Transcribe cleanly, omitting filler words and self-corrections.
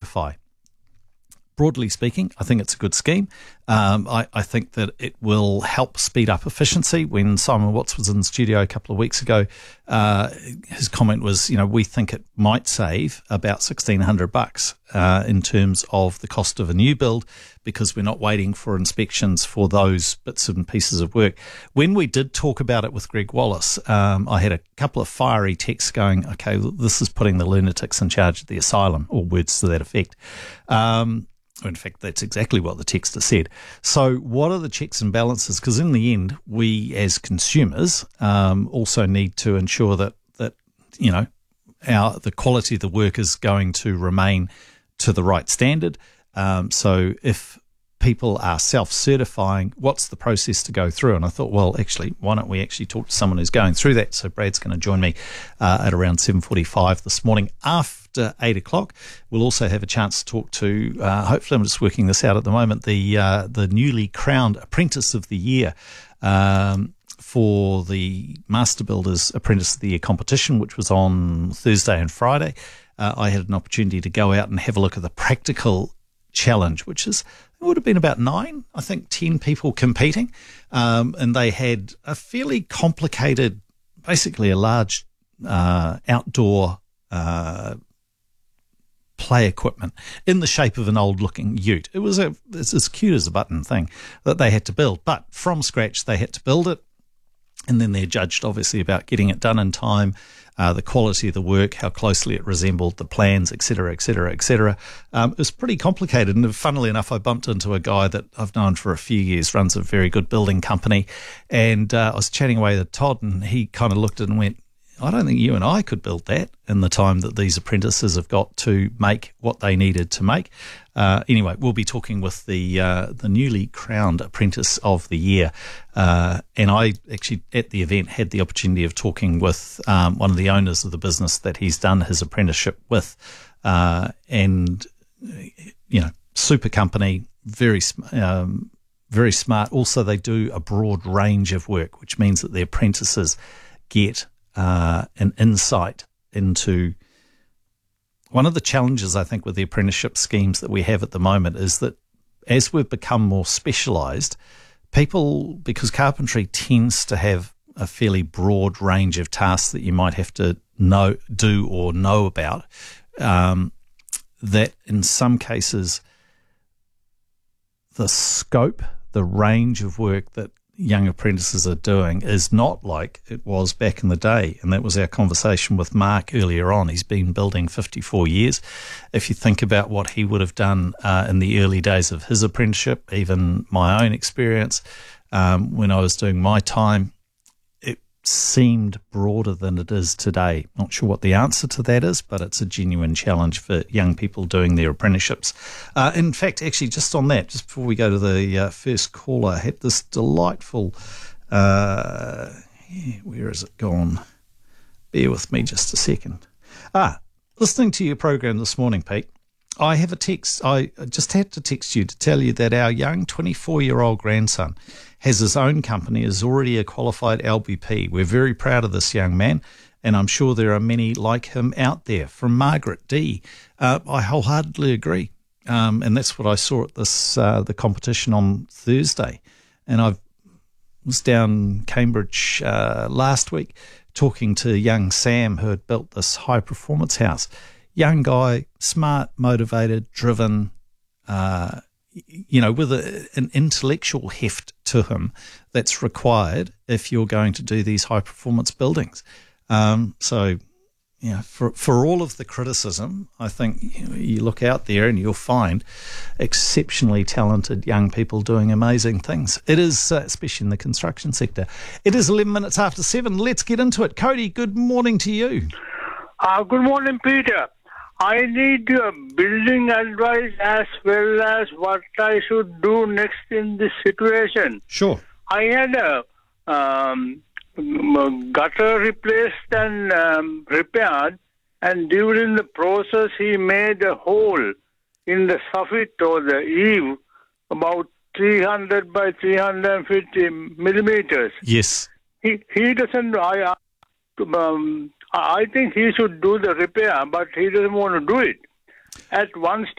certify. Broadly speaking, I think it's a good scheme. I think that it will help speed up efficiency. When Simon Watts was in the studio a couple of weeks ago, his comment was, we think it might save about $1,600 in terms of the cost of a new build, because we're not waiting for inspections for those bits and pieces of work. When we did talk about it with Greg Wallace, I had a couple of fiery texts going, okay, this is putting the lunatics in charge of the asylum, or words to that effect. In fact, that's exactly what the texter said. So what are the checks and balances? Because in the end, we as consumers also need to ensure that the quality of the work is going to remain to the right standard. So if people are self-certifying, what's the process to go through? And I thought, well, actually, why don't we actually talk to someone who's going through that? So Brad's going to join me at around 7:45 this morning after 8 o'clock. We'll also have a chance to talk to, hopefully I'm just working this out at the moment, the newly crowned Apprentice of the Year for the Master Builders Apprentice of the Year competition, which was on Thursday and Friday. I had an opportunity to go out and have a look at the practical challenge, which is, it would have been about 10 people competing, and they had a fairly complicated, basically a large outdoor play equipment in the shape of an old-looking ute. It's as cute as a button thing that they had to build, but from scratch they had to build it, and then they're judged obviously about getting it done in time, the quality of the work, how closely it resembled the plans, etc., etc., etc. It was pretty complicated, and funnily enough, I bumped into a guy that I've known for a few years, runs a very good building company, and I was chatting away with Todd, and he kind of looked at it and went, I don't think you and I could build that in the time that these apprentices have got to make what they needed to make. Anyway, we'll be talking with the newly crowned Apprentice of the Year. And I actually, at the event, had the opportunity of talking with one of the owners of the business that he's done his apprenticeship with. And, super company, very smart. Also, they do a broad range of work, which means that the apprentices get an insight into one of the challenges, I think, with the apprenticeship schemes that we have at the moment is that as we've become more specialised, people, because carpentry tends to have a fairly broad range of tasks that you might have to do or know about, that in some cases the scope, the range of work that young apprentices are doing is not like it was back in the day. And that was our conversation with Mark earlier on. He's been building 54 years. If you think about what he would have done in the early days of his apprenticeship, even my own experience, when I was doing my time, it seemed broader than it is today. Not sure what the answer to that is, but it's a genuine challenge for young people doing their apprenticeships. In fact, actually, just on that, just before we go to the first caller, I had this delightful, where is it gone? Bear with me just a second. Listening to your program this morning, Pete, I have a text. I just had to text you to tell you that our young 24-year-old grandson has his own company, is already a qualified LBP. We're very proud of this young man, and I'm sure there are many like him out there. From Margaret D. I wholeheartedly agree, and that's what I saw at this the competition on Thursday. And I was down Cambridge last week talking to young Sam, who had built this high-performance house. Young guy, smart, motivated, driven, with an intellectual heft to him that's required if you're going to do these high-performance buildings. For all of the criticism, I think you look out there and you'll find exceptionally talented young people doing amazing things. It is, especially in the construction sector. It is 11 minutes after 7. Let's get into it. Cody, good morning to you. Good morning, Peter. I need your building advice as well as what I should do next in this situation. Sure. I had a gutter replaced and repaired, and during the process he made a hole in the soffit or the eave about 300 by 350 millimeters. Yes. He doesn't... I think he should do the repair, but he doesn't want to do it. At one